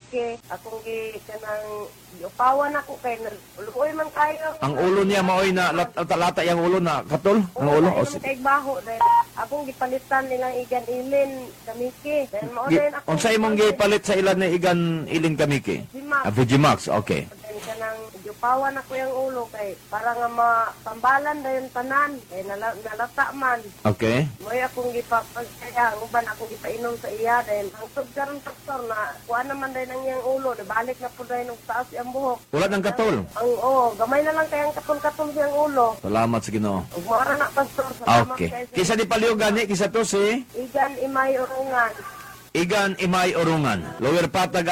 kamike, akong kanang upawan ako kay luoy man kayo. Ang ulo niya maoy na lata yung ulo na katol? Ang ulo? O, Kay baho dahil akong gipalitan nilang igan ilin kamike. Dahil mao din ako. unsa imong gipalit sa ilan na igan ilin kamiki? Dimax. Vigimax, okay. Dahil kanang upawan ako yung ulo kay para nga mapambalan dahil tanan. Kay nalata man. Okay. Mo'y akong gipapagkaya, ang uban akong gipainom sa iya dahil ang sugkarong doktor na kuha naman dahil ang iyang ulo, nabalik na po dahil ng taas iyang buhok. Wala ng katol. Gamay na lang kayang katol-katol siyang ulo. Salamat sa Ginoo. Ug mara na pastor, salamat Okay. kayo sa Kisa di paliw gani, kisa to si Igan Imay Urungan. Igan Imay Urungan. Lower Patag